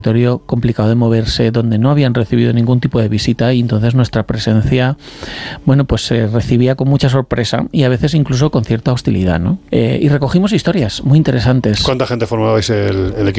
territorio complicado de moverse, donde no habían recibido ningún tipo de visita, y entonces nuestra presencia, bueno, pues se recibía con mucha sorpresa y a veces incluso con cierta hostilidad, ¿no? Y recogimos historias muy interesantes. ¿Cuánta gente formabais el equipo?